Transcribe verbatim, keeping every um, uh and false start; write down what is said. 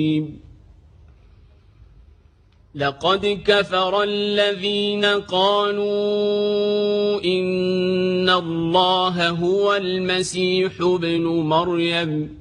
لقد كفر الذين قالوا إن الله هو المسيح ابن مريم